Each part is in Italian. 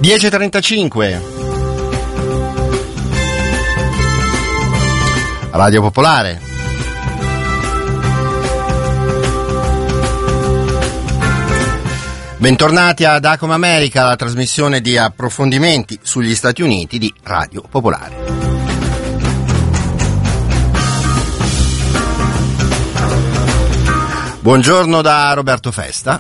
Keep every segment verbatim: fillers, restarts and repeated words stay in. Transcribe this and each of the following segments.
dieci e trentacinque. Radio Popolare. Bentornati ad Acom America, la trasmissione di approfondimenti sugli Stati Uniti di Radio Popolare. Buongiorno da Roberto Festa.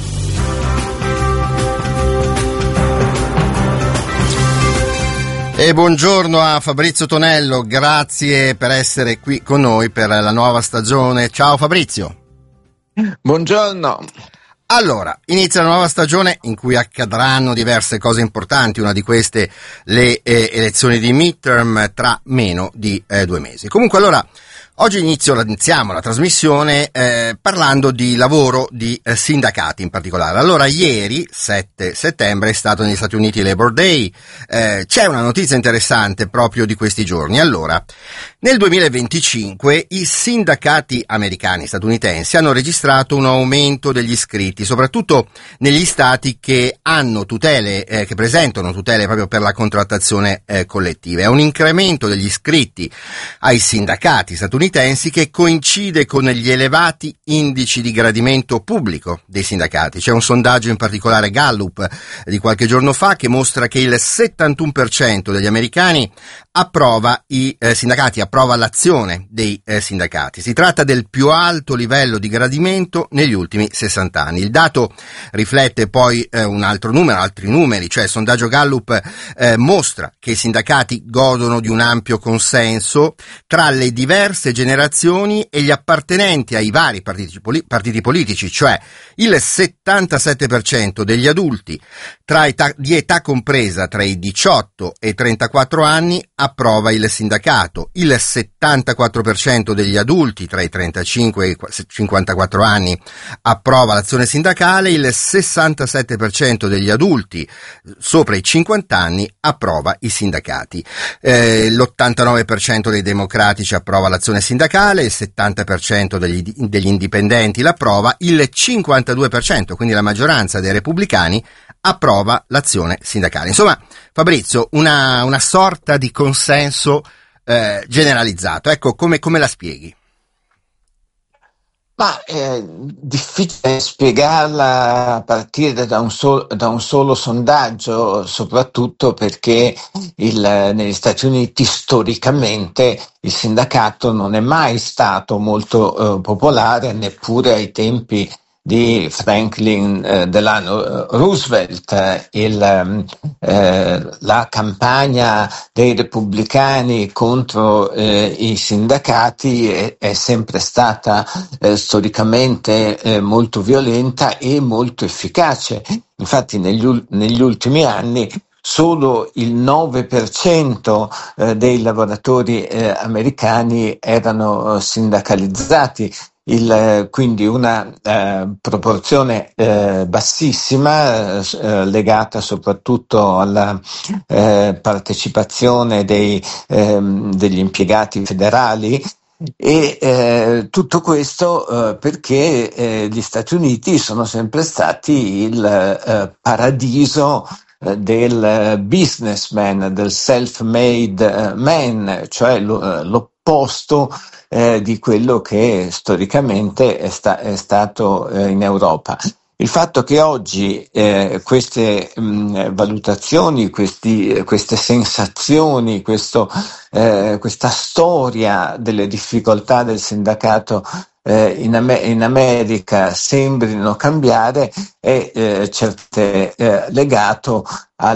E buongiorno a Fabrizio Tonello, grazie per essere qui con noi per la nuova stagione. Ciao Fabrizio. Buongiorno. Allora, inizia la nuova stagione in cui accadranno diverse cose importanti, una di queste le eh, elezioni di midterm tra meno di eh, due mesi. Comunque allora, oggi inizio, iniziamo la trasmissione eh, parlando di lavoro di eh, sindacati in particolare. Allora, ieri, sette settembre, è stato negli Stati Uniti Labor Day, eh, c'è una notizia interessante proprio di questi giorni. Allora, nel duemilaventicinque i sindacati americani statunitensi hanno registrato un aumento degli iscritti, soprattutto negli stati che hanno tutele, eh, che presentano tutele proprio per la contrattazione eh, collettiva. È un incremento degli iscritti ai sindacati statunitensi che coincide con gli elevati indici di gradimento pubblico dei sindacati. C'è un sondaggio in particolare Gallup di qualche giorno fa che mostra che il settantuno per cento degli americani approva i eh, sindacati, approva l'azione dei eh, sindacati. Si tratta del più alto livello di gradimento negli ultimi sessanta anni. Il dato riflette poi eh, un altro numero, altri numeri, cioè il sondaggio Gallup eh, mostra che i sindacati godono di un ampio consenso tra le diverse generazioni e gli appartenenti ai vari partiti, poli- partiti politici, cioè il settantasette per cento degli adulti tra età, di età compresa tra i diciotto e i trentaquattro anni approva il sindacato, il settantaquattro per cento degli adulti tra i trentacinque e i cinquantaquattro anni approva l'azione sindacale, il sessantasette per cento degli adulti sopra i cinquanta anni approva i sindacati, eh, l'ottantanove per cento dei democratici approva l'azione sindacale, il settanta per cento degli, degli indipendenti l'approva, il cinquantadue per cento, quindi la maggioranza dei repubblicani, approva l'azione sindacale. Insomma, Fabrizio, una, una sorta di consenso eh, generalizzato. Ecco, come, come la spieghi? Ma è difficile spiegarla a partire da un, sol- da un solo sondaggio, soprattutto perché il, negli Stati Uniti storicamente il sindacato non è mai stato molto eh, popolare, neppure ai tempi di Franklin eh, Delano Roosevelt. Il, eh, la campagna dei repubblicani contro eh, i sindacati è, è sempre stata eh, storicamente eh, molto violenta e molto efficace. Infatti negli, negli ultimi anni solo il nove per cento eh, dei lavoratori eh, americani erano sindacalizzati. Il, quindi una eh, proporzione eh, bassissima eh, legata soprattutto alla eh, partecipazione dei, eh, degli impiegati federali e eh, tutto questo eh, perché eh, gli Stati Uniti sono sempre stati il eh, paradiso eh, del businessman, del self-made man, cioè lo, l'opposto Eh, di quello che storicamente è, sta- è stato eh, in Europa. Il fatto che oggi eh, queste mh, valutazioni, questi, queste sensazioni, questo, eh, questa storia delle difficoltà del sindacato eh, in, Am- in America sembrino cambiare è eh, certe eh, legato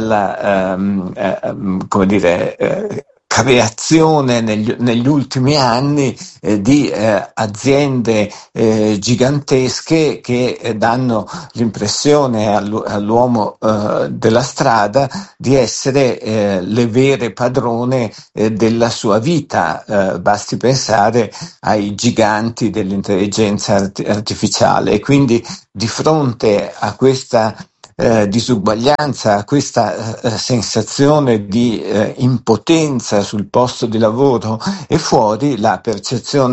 alla ehm, eh, come dire eh, creazione negli, negli ultimi anni eh, di eh, aziende eh, gigantesche che eh, danno l'impressione all'u- all'uomo eh, della strada di essere eh, le vere padrone eh, della sua vita. Eh, basti pensare ai giganti dell'intelligenza art- artificiale e quindi di fronte a questa Eh, disuguaglianza, questa eh, sensazione di eh, impotenza sul posto di lavoro e fuori, la percezione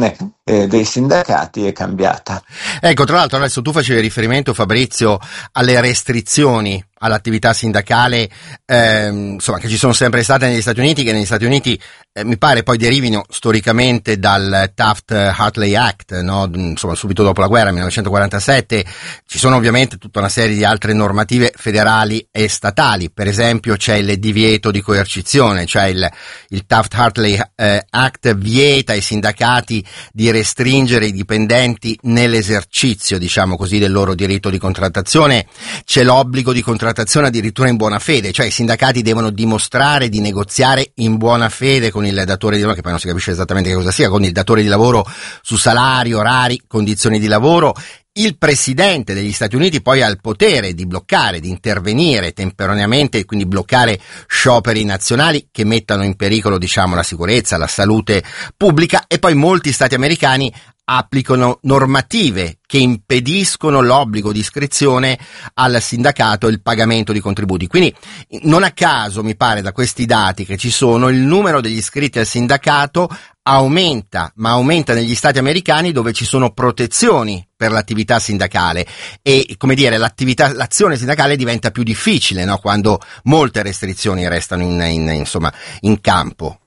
eh, dei sindacati è cambiata. Ecco, tra l'altro adesso tu facevi riferimento, Fabrizio, alle restrizioni all'attività sindacale, ehm, insomma, che ci sono sempre state negli Stati Uniti, che negli Stati Uniti eh, mi pare poi derivino storicamente dal Taft-Hartley Act, no? Insomma, subito dopo la guerra, millenovecentoquarantasette. Ci sono ovviamente tutta una serie di altre normative federali e statali, per esempio c'è il divieto di coercizione, cioè il, il Taft-Hartley eh, Act vieta ai sindacati di restringere i dipendenti nell'esercizio, diciamo così, del loro diritto di contrattazione. C'è l'obbligo di contrattazione addirittura in buona fede, cioè i sindacati devono dimostrare di negoziare in buona fede con il datore di lavoro, che poi non si capisce esattamente che cosa sia, con il datore di lavoro su salari, orari, condizioni di lavoro. Il presidente degli Stati Uniti poi ha il potere di bloccare, di intervenire temporaneamente e quindi bloccare scioperi nazionali che mettano in pericolo, diciamo, la sicurezza, la salute pubblica, e poi molti stati americani applicano normative che impediscono l'obbligo di iscrizione al sindacato e il pagamento di contributi. Quindi non a caso, mi pare, da questi dati che ci sono, il numero degli iscritti al sindacato aumenta, ma aumenta negli stati americani dove ci sono protezioni per l'attività sindacale e, come dire, l'attività, l'azione sindacale diventa più difficile, no? Quando molte restrizioni restano in, in, insomma, in campo.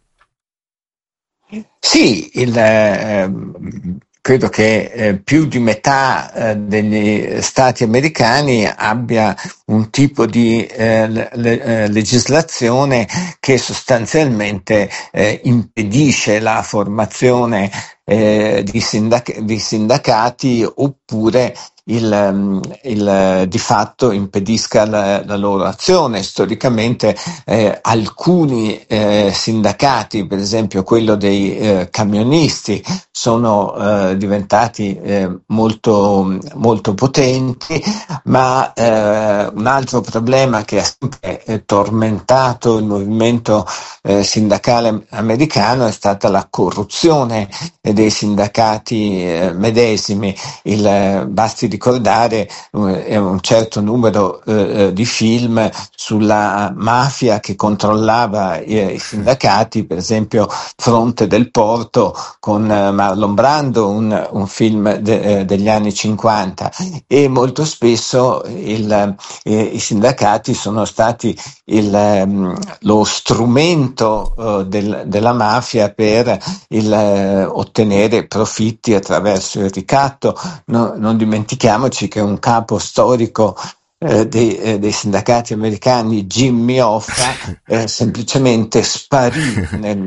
Sì, il, eh, credo che eh, più di metà eh, degli stati americani abbia un tipo di eh, le, eh, legislazione che sostanzialmente eh, impedisce la formazione eh, di, sindac- di sindacati, oppure il, il di fatto impedisca la, la loro azione. Storicamente eh, alcuni eh, sindacati, per esempio quello dei eh, camionisti, sono eh, diventati eh, molto molto potenti, ma eh, un altro problema che ha sempre eh, tormentato il movimento eh, sindacale americano è stata la corruzione dei sindacati eh, medesimi. Il, eh, basti ricordare eh, un certo numero eh, di film sulla mafia che controllava eh, i sindacati, per esempio Fronte del Porto con eh, Marlon Brando, un, un film de, eh, degli anni cinquanta, e molto spesso il, eh, i sindacati sono stati il, eh, lo strumento eh, del, della mafia per il, eh, ottenere profitti attraverso il ricatto. No, non dimentichiamoci che un capo storico eh, dei, eh, dei sindacati americani, Jimmy Hoffa, eh, semplicemente sparì nel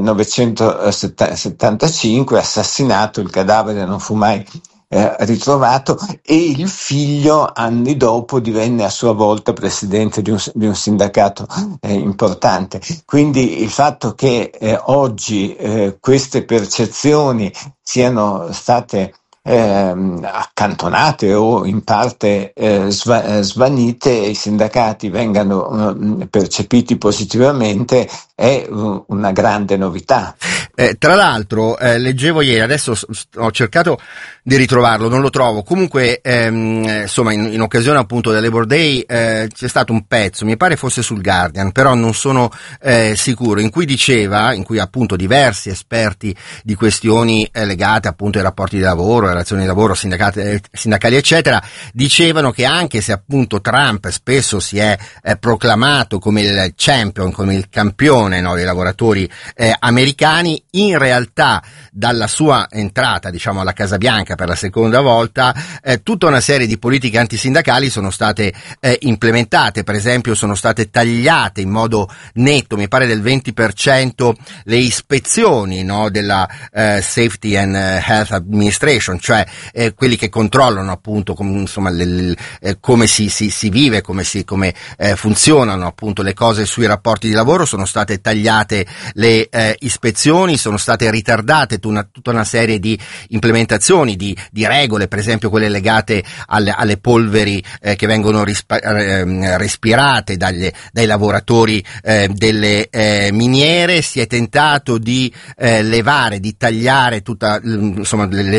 millenovecentosettantacinque, assassinato, il cadavere non fu mai Eh, ritrovato, e il figlio anni dopo divenne a sua volta presidente di un, di un sindacato eh, importante. Quindi il fatto che eh, oggi eh, queste percezioni siano state eh, accantonate o in parte eh, sva- svanite e i sindacati vengano eh, percepiti positivamente è uh, una grande novità. Eh, tra l'altro eh, leggevo ieri, adesso ho cercato di ritrovarlo, non lo trovo, comunque ehm, insomma in, in occasione appunto del Labor Day eh, c'è stato un pezzo, mi pare fosse sul Guardian, però non sono eh, sicuro, in cui diceva, in cui appunto diversi esperti di questioni eh, legate appunto ai rapporti di lavoro, alle relazioni di lavoro, sindacati, eh, sindacali eccetera, dicevano che anche se appunto Trump spesso si è eh, proclamato come il champion, come il campione, no, dei lavoratori eh, americani, in realtà dalla sua entrata, diciamo, alla Casa Bianca per la seconda volta, eh, tutta una serie di politiche antisindacali sono state eh, implementate. Per esempio sono state tagliate in modo netto, mi pare del venti per cento, le ispezioni, no, della eh, Safety and Health Administration, cioè eh, quelli che controllano appunto com, insomma le, le, eh, come si, si, si vive, come, si, come eh, funzionano appunto le cose sui rapporti di lavoro. Sono state tagliate le eh, ispezioni, sono state ritardate una, tutta una serie di implementazioni di, di regole, per esempio quelle legate alle, alle polveri eh, che vengono rispa, eh, respirate dagli, dai lavoratori eh, delle eh, miniere. Si è tentato di eh, levare, di tagliare tutta, insomma, le, le protezioni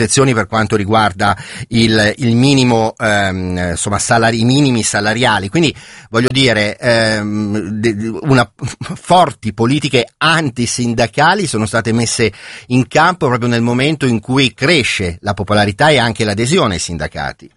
elezioni per quanto riguarda il, il minimo, ehm, insomma, salari, i minimi salariali. Quindi voglio dire, ehm, una forti politiche antisindacali sono state messe in campo proprio nel momento in cui cresce la popolarità e anche l'adesione ai sindacati.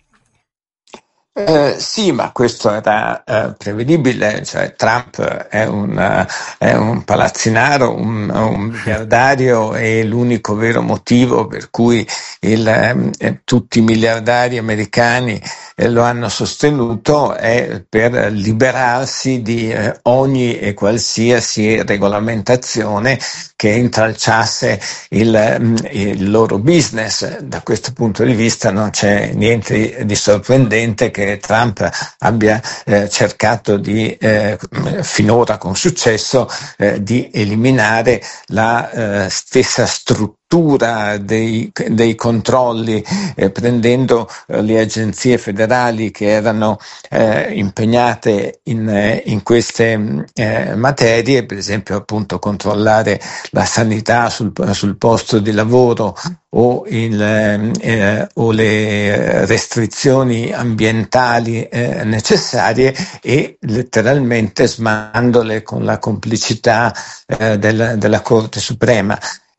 Eh, sì, ma questo era eh, prevedibile, cioè Trump è un, uh, è un palazzinaro, un, un miliardario, e l'unico vero motivo per cui il, eh, tutti i miliardari americani eh, lo hanno sostenuto è per liberarsi di eh, ogni e qualsiasi regolamentazione che intralciasse il, il loro business. Da questo punto di vista non c'è niente di sorprendente che Trump abbia eh, cercato di eh, finora con successo eh, di eliminare la eh, stessa struttura Dei, dei controlli, eh, prendendo eh, le agenzie federali che erano eh, impegnate in, eh, in queste eh, materie, per esempio appunto controllare la sanità sul, sul posto di lavoro o, il, eh, o le restrizioni ambientali eh, necessarie, e letteralmente smandole con la complicità eh, del, della Corte Suprema.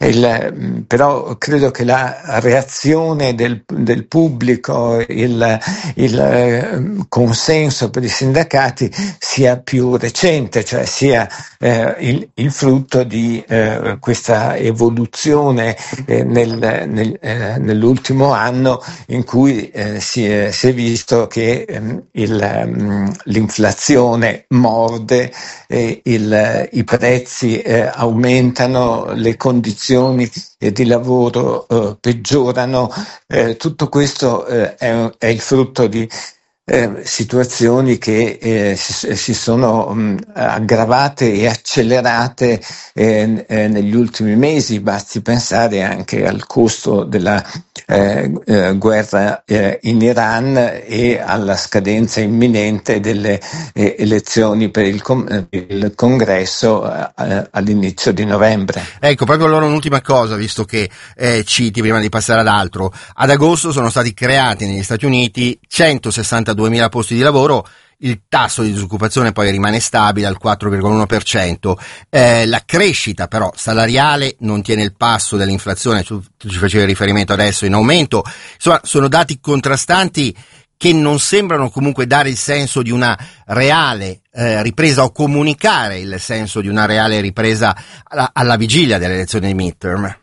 Il, però credo che la reazione del, del pubblico, il, il eh, consenso per i sindacati sia più recente, cioè sia eh, il, il frutto di eh, questa evoluzione eh, nel, nel, eh, nell'ultimo anno, in cui eh, si, è, si è visto che eh, il, um, l'inflazione morde, eh, il, i prezzi eh, aumentano, le condizioni di lavoro eh, peggiorano. Eh, tutto questo eh, è, è il frutto di eh, situazioni che eh, si, si sono mh, aggravate e accelerate eh, eh, negli ultimi mesi. Basti pensare anche al costo della eh, eh, guerra eh, in Iran e alla scadenza imminente delle eh, elezioni per il, com- il congresso eh, all'inizio di novembre. Ecco, proprio allora un'ultima cosa, visto che eh, citi prima di passare ad altro. Ad agosto sono stati creati negli Stati Uniti centosessantaduemila posti di lavoro. Il tasso di disoccupazione poi rimane stabile al quattro virgola uno per cento. Eh, la crescita però salariale non tiene il passo dell'inflazione, tu, tu ci facevi riferimento adesso, in aumento. Insomma, sono dati contrastanti che non sembrano comunque dare il senso di una reale eh, ripresa, o comunicare il senso di una reale ripresa alla, alla vigilia delle elezioni di midterm.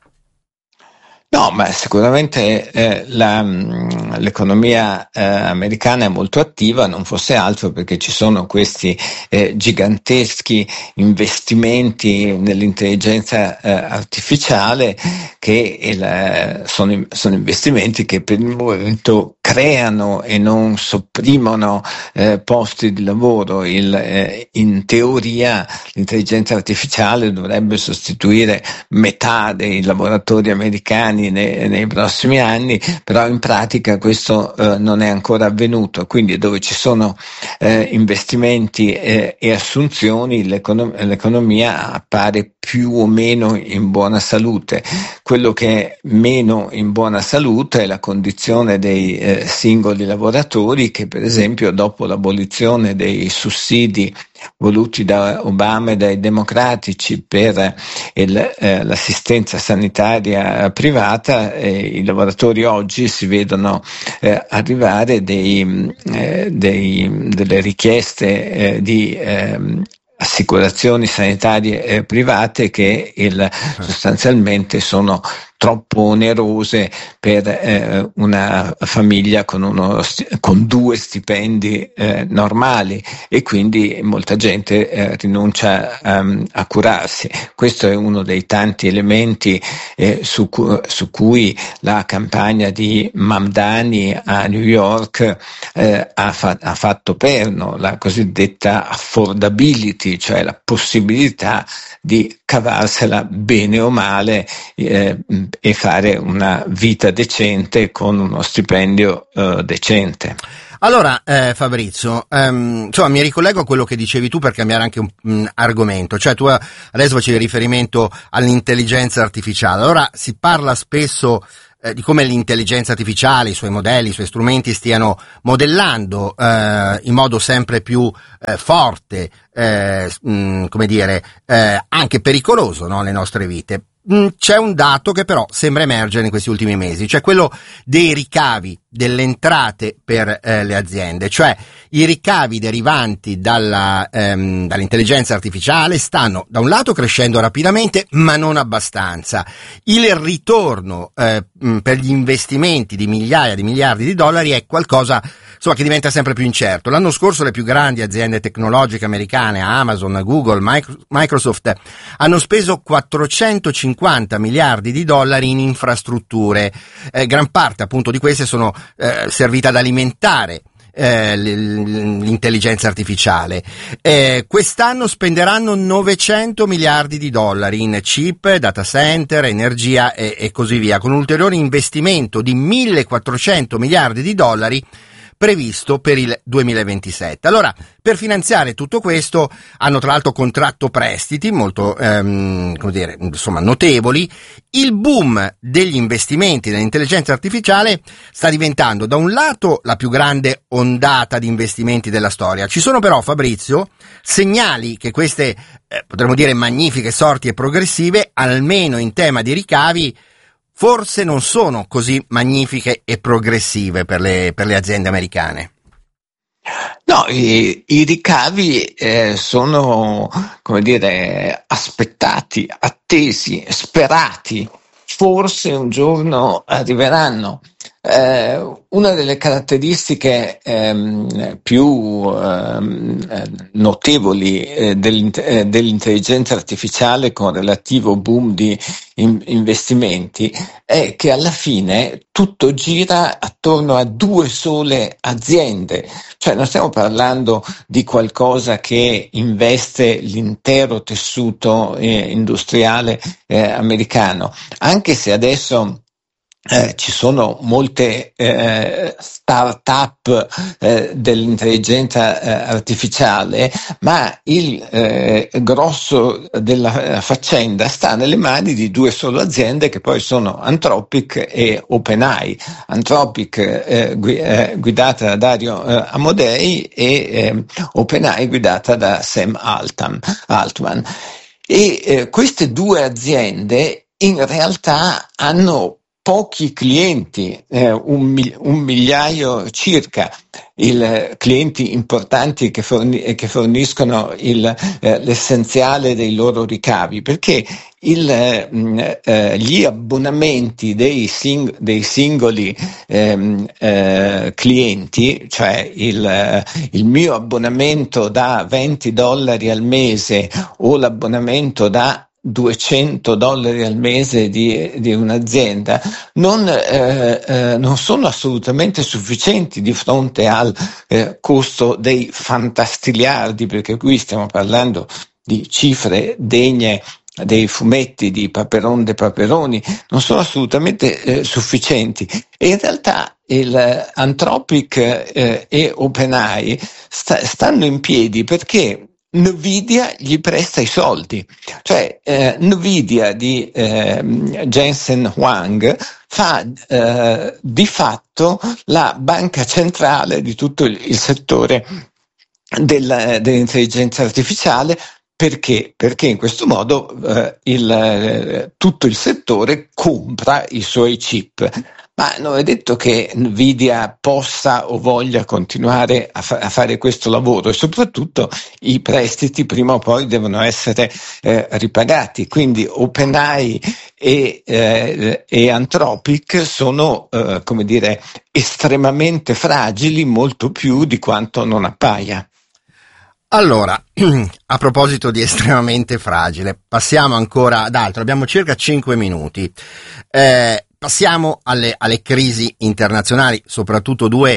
No, ma sicuramente eh, la, mh, l'economia eh, americana è molto attiva, non fosse altro perché ci sono questi eh, giganteschi investimenti nell'intelligenza eh, artificiale che il, sono, sono investimenti che per il momento creano e non sopprimono eh, posti di lavoro. Il, eh, in teoria l'intelligenza artificiale dovrebbe sostituire metà dei lavoratori americani Nei, nei prossimi anni, però in pratica questo eh, non è ancora avvenuto. Quindi dove ci sono eh, investimenti eh, e assunzioni, l'econom- l'economia appare più o meno in buona salute. Quello che è meno in buona salute è la condizione dei eh, singoli lavoratori, che per esempio dopo l'abolizione dei sussidi voluti da Obama e dai democratici per il, eh, l'assistenza sanitaria privata, eh, i lavoratori oggi si vedono eh, arrivare dei, eh, dei, delle richieste eh, di eh, assicurazioni sanitarie eh, private che il, sostanzialmente sono troppo onerose per eh, una famiglia con, uno, con due stipendi eh, normali, e quindi molta gente eh, rinuncia um, a curarsi. Questo è uno dei tanti elementi eh, su, cu- su cui la campagna di Mamdani a New York eh, ha, fa- ha fatto perno, la cosiddetta affordability, cioè la possibilità di cavarsela bene o male eh, e fare una vita decente con uno stipendio eh, decente. Allora, eh, Fabrizio, ehm, insomma, mi ricollego a quello che dicevi tu per cambiare anche un, un argomento, cioè tu adesso facevi riferimento all'intelligenza artificiale. Allora, si parla spesso eh, di come l'intelligenza artificiale, i suoi modelli, i suoi strumenti stiano modellando eh, in modo sempre più eh, forte, eh, mh, come dire, eh, anche pericoloso, no, le nostre vite. C'è un dato che però sembra emergere in questi ultimi mesi, cioè quello dei ricavi, delle entrate per eh, le aziende, cioè i ricavi derivanti dalla, ehm, dall'intelligenza artificiale stanno da un lato crescendo rapidamente, ma non abbastanza. Il ritorno eh, per gli investimenti di migliaia di miliardi di dollari è qualcosa, insomma, che diventa sempre più incerto. L'anno scorso le più grandi aziende tecnologiche americane, Amazon, Google, Microsoft, hanno speso quattrocentocinquanta miliardi di dollari in infrastrutture. Eh, gran parte appunto di queste sono eh, servite ad alimentare eh, l'intelligenza artificiale. Eh, quest'anno spenderanno novecento miliardi di dollari in chip, data center, energia e, e così via, con un ulteriore investimento di millequattrocento miliardi di dollari previsto per il duemilaventisette. Allora, per finanziare tutto questo hanno tra l'altro contratto prestiti molto, ehm, come dire, insomma, notevoli. Il boom degli investimenti nell'intelligenza artificiale sta diventando da un lato la più grande ondata di investimenti della storia. Ci sono però, Fabrizio, segnali che queste, eh, potremmo dire, magnifiche sorti e progressive, almeno in tema di ricavi, forse non sono così magnifiche e progressive per le, per le aziende americane. No, i, i ricavi eh, sono, come dire, aspettati, attesi, sperati, forse un giorno arriveranno. Eh, una delle caratteristiche ehm, più ehm, notevoli eh, dell'int- eh, dell'intelligenza artificiale con relativo boom di in- investimenti è che alla fine tutto gira attorno a due sole aziende, cioè non stiamo parlando di qualcosa che investe l'intero tessuto eh, industriale eh, americano, anche se adesso Eh, ci sono molte eh, start-up eh, dell'intelligenza eh, artificiale, ma il eh, grosso della faccenda sta nelle mani di due solo aziende che poi sono Anthropic e OpenAI. Anthropic eh, gui- eh, guidata da Dario eh, Amodei e eh, OpenAI guidata da Sam Altman. Altman. E eh, queste due aziende in realtà hanno pochi clienti, eh, un, un migliaio circa, il clienti importanti che, forni, che forniscono il, eh, l'essenziale dei loro ricavi, perché il, eh, gli abbonamenti dei, sing, dei singoli eh, eh, clienti, cioè il, il mio abbonamento da venti dollari al mese o l'abbonamento da duecento dollari al mese di, di un'azienda non, eh, eh, non sono assolutamente sufficienti di fronte al eh, costo dei fantastiliardi, perché qui stiamo parlando di cifre degne dei fumetti di Paperon de Paperoni, non sono assolutamente eh, sufficienti. E in realtà il eh, Anthropic eh, e OpenAI sta, stanno in piedi perché Nvidia gli presta i soldi, cioè eh, Nvidia di eh, Jensen Huang fa eh, di fatto la banca centrale di tutto il, il settore del, dell'intelligenza artificiale. Perché? Perché in questo modo eh, il, eh, tutto il settore compra i suoi chip. Ma non è detto che Nvidia possa o voglia continuare a, fa- a fare questo lavoro, e soprattutto i prestiti prima o poi devono essere eh, ripagati. Quindi OpenAI e, eh, e Anthropic sono, eh, come dire, estremamente fragili, molto più di quanto non appaia. Allora, a proposito di estremamente fragile, passiamo ancora ad altro, abbiamo circa cinque minuti. Eh, passiamo alle, alle crisi internazionali, soprattutto due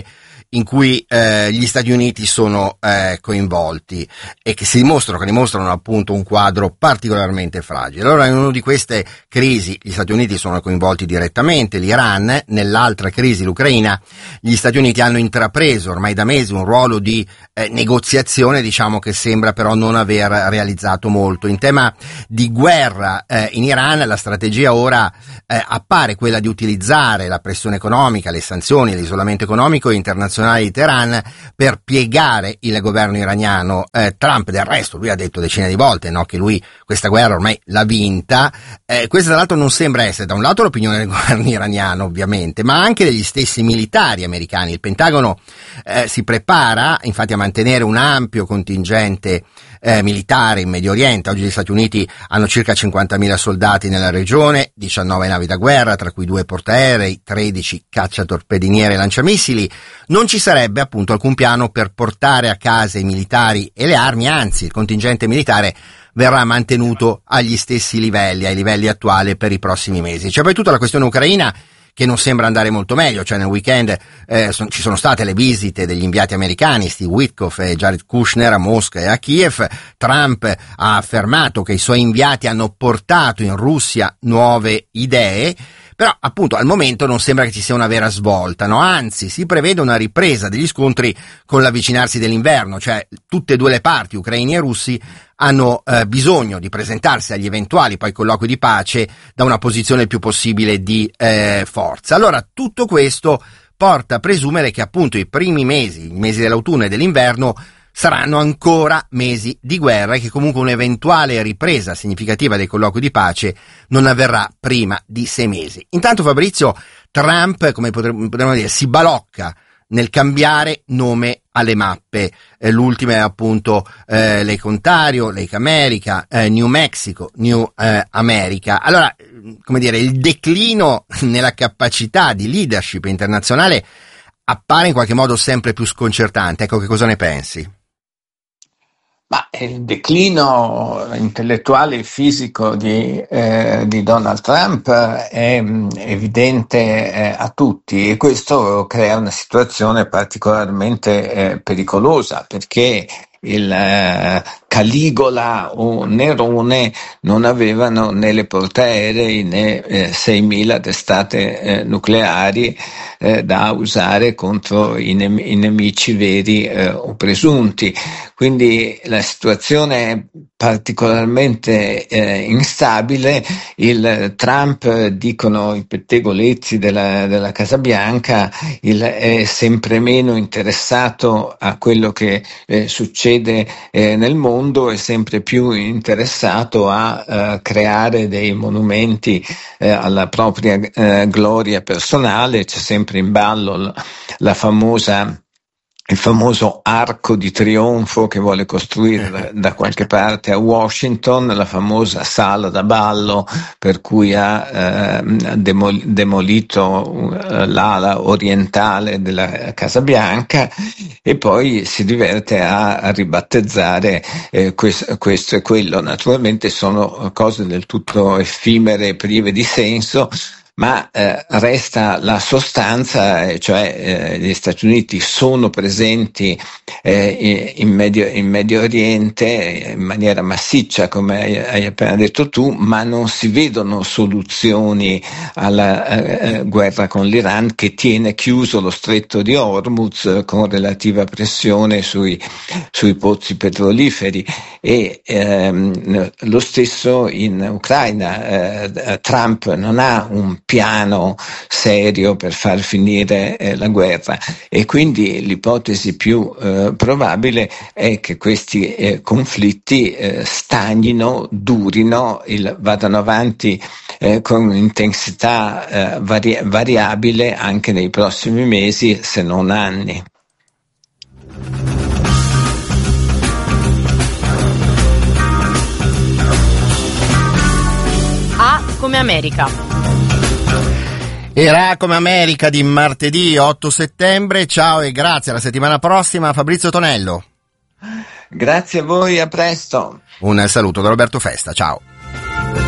in cui eh, gli Stati Uniti sono eh, coinvolti e che si dimostrano, che dimostrano appunto un quadro particolarmente fragile. Allora, in una di queste crisi gli Stati Uniti sono coinvolti direttamente, l'Iran, nell'altra crisi, l'Ucraina, gli Stati Uniti hanno intrapreso ormai da mesi un ruolo di eh, negoziazione, diciamo, che sembra però non aver realizzato molto. In tema di guerra eh, in Iran, la strategia ora eh, appare quella di utilizzare la pressione economica, le sanzioni, l'isolamento economico e internazionale di Teheran per piegare il governo iraniano. Eh, Trump, del resto, lui ha detto decine di volte, no, che lui questa guerra ormai l'ha vinta. Eh, questa tra l'altro non sembra essere da un lato l'opinione del governo iraniano, ovviamente, ma anche degli stessi militari americani. Il Pentagono eh, si prepara infatti a mantenere un ampio contingente eh, militare in Medio Oriente. Oggi gli Stati Uniti hanno circa cinquantamila soldati nella regione, diciannove navi da guerra, tra cui due portaerei, tredici cacciatorpediniere e lanciamissili. Non ci sarebbe appunto alcun piano per portare a casa i militari e le armi, anzi il contingente militare verrà mantenuto agli stessi livelli, ai livelli attuali per i prossimi mesi. C'è poi tutta la questione ucraina, che non sembra andare molto meglio. Cioè nel weekend eh, son, ci sono state le visite degli inviati americani Steve Witkoff e Jared Kushner a Mosca e a Kiev. Trump ha affermato che i suoi inviati hanno portato in Russia nuove idee, però appunto al momento non sembra che ci sia una vera svolta, no? Anzi, si prevede una ripresa degli scontri con l'avvicinarsi dell'inverno, cioè tutte e due le parti, ucraini e russi, hanno eh, bisogno di presentarsi agli eventuali poi colloqui di pace da una posizione il più possibile di eh, forza. Allora tutto questo porta a presumere che appunto i primi mesi, i mesi dell'autunno e dell'inverno, saranno ancora mesi di guerra e che comunque un'eventuale ripresa significativa dei colloqui di pace non avverrà prima di sei mesi. Intanto Fabrizio, Trump, come potremmo dire, si balocca nel cambiare nome alle mappe. Eh, l'ultima è appunto eh, Lake Ontario, Lake America, eh, New Mexico, New eh, America. Allora, come dire, il declino nella capacità di leadership internazionale appare in qualche modo sempre più sconcertante. Ecco, che cosa ne pensi? Ma il declino intellettuale e fisico di, eh, di Donald Trump è mh, evidente eh, a tutti, e questo crea una situazione particolarmente eh, pericolosa, perché il eh, Caligola o Nerone non avevano né le portaerei né eh, seimila testate eh, nucleari eh, da usare contro i, nem- i nemici veri eh, o presunti. Quindi la situazione è particolarmente eh, instabile. Il Trump, dicono i pettegolezzi della, della Casa Bianca, il, è sempre meno interessato a quello che eh, succede eh, nel mondo, è sempre più interessato a eh, creare dei monumenti eh, alla propria eh, gloria personale. C'è sempre in ballo la, la famosa il famoso arco di trionfo che vuole costruire da, da qualche parte a Washington, la famosa sala da ballo per cui ha eh, demol- demolito eh, l'ala orientale della Casa Bianca, e poi si diverte a, a ribattezzare eh, questo, questo e quello. Naturalmente sono cose del tutto effimere, prive di senso, ma eh, resta la sostanza, eh, cioè eh, gli Stati Uniti sono presenti eh, in, Medio, in Medio Oriente in maniera massiccia, come hai, hai appena detto tu, ma non si vedono soluzioni alla eh, guerra con l'Iran, che tiene chiuso lo stretto di Hormuz con relativa pressione sui, sui pozzi petroliferi, e ehm, lo stesso in Ucraina. Eh, Trump non ha un piano serio per far finire eh, la guerra, e quindi l'ipotesi più eh, probabile è che questi eh, conflitti eh, stagnino, durino, il, vadano avanti eh, con intensità eh, vari- variabile anche nei prossimi mesi, se non anni. A come America. Era come America di martedì otto settembre. Ciao e grazie, alla settimana prossima. Fabrizio Tonello. Grazie a voi, a presto. Un saluto da Roberto Festa, ciao.